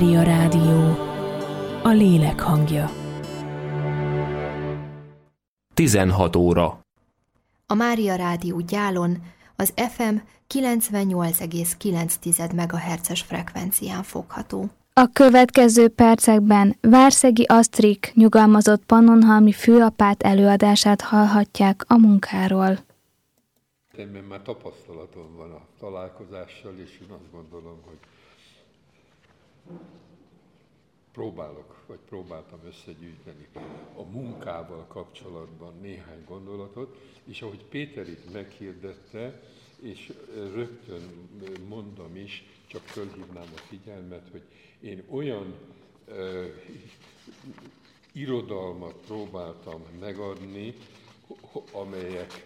Mária Rádió, a lélek hangja. 16 óra. A Mária Rádió Gyálon az FM 98,9 MHz-es frekvencián fogható. A következő percekben Várszegi Asztrik nyugalmazott pannonhalmi főapát előadását hallhatják a munkáról. Én már tapasztalatom van a találkozással, és én azt gondolom, hogy próbáltam összegyűjteni a munkával kapcsolatban néhány gondolatot, és ahogy Péter itt meghirdette, és rögtön mondom is, csak fölhívnám a figyelmet, hogy én olyan irodalmat próbáltam megadni, amelyek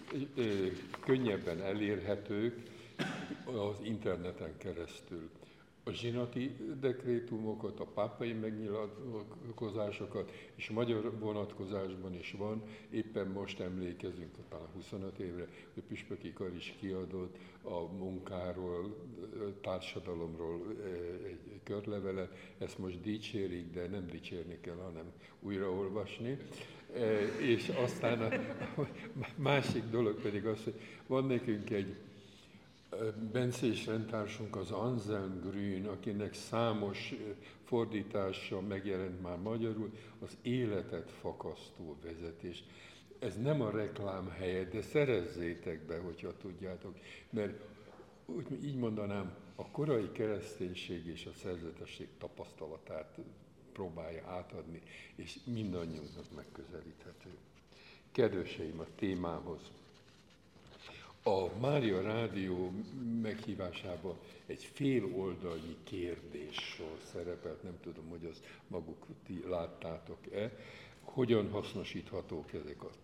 könnyebben elérhetők az interneten keresztül. A zsinati dekrétumokat, a pápai megnyilatkozásokat, és magyar vonatkozásban is van, éppen most emlékezünk, talán 25 évre, hogy püspöki kar is kiadott a munkáról, társadalomról egy körlevelet, ezt most dicsérik, de nem dicsérni kell, hanem újraolvasni. És aztán a másik dolog pedig az, hogy van nekünk egy bencés rendtársunk, az Anselm Grün, akinek számos fordítása megjelent már magyarul, az életet fakasztó vezetés. Ez nem a reklám helye, de szerezzétek be, hogyha tudjátok, mert így mondanám, a korai kereszténység és a szerzetesség tapasztalatát próbálja átadni, és mindannyiunknak megközelíthető. Kedveseim, a témához. A Mária Rádió meghívásában egy fél oldalnyi kérdéssor szerepelt, nem tudom, hogy azt maguk ti láttátok-e, hogyan hasznosíthatók ezek a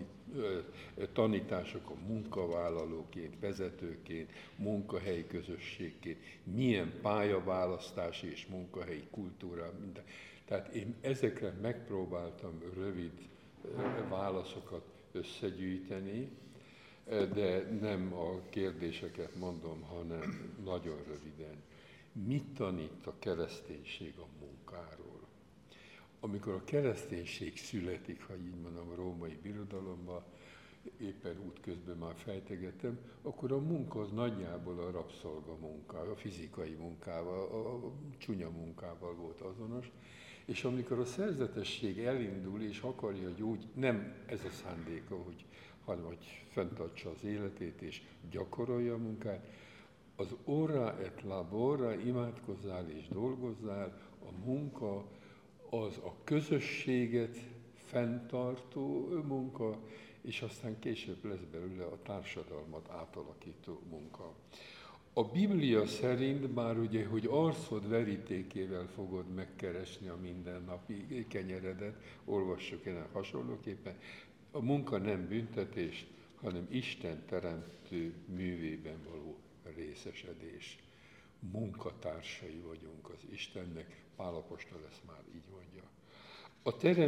tanítások a munkavállalóként, vezetőként, munkahelyi közösségként, milyen pályaválasztási és munkahelyi kultúra, minden. Tehát én ezekre megpróbáltam rövid válaszokat összegyűjteni, de nem a kérdéseket mondom, hanem nagyon röviden. Mit tanít a kereszténység a munkáról? Amikor a kereszténység születik, ha így mondom, a római birodalomban, éppen útközben már fejtegettem, akkor a munka az nagyjából a rabszolga munkával, a fizikai munkával, a csúnya munkával volt azonos, és amikor a szerzetesség elindul és akarja, hogy úgy, nem ez a szándéka, hanem hogy fenntartsa az életét és gyakorolja a munkát, az ora et labora, imádkozzál és dolgozzál, a munka az a közösséget fenntartó munka, és aztán később lesz belőle a társadalmat átalakító munka. A Biblia szerint már ugye, hogy arcod verítékével fogod megkeresni a mindennapi kenyeredet, olvassuk ennek hasonlóképpen, a munka nem büntetés, hanem Isten teremtő művében való részesedés. Munkatársai vagyunk az Istennek, Pál apostol ezt már így mondja. A